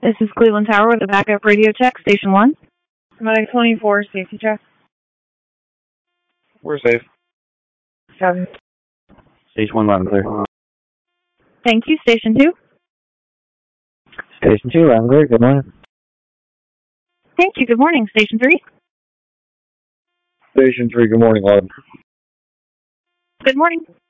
This is Cleveland Tower with a backup radio check, Station 1. Somebody 24, safety check. We're safe. Copy. Station 1, loud and clear. Thank you, Station 2. Station 2, loud and clear. Good morning. Thank you, good morning, Station 3. Station 3, good morning, loud. Good morning.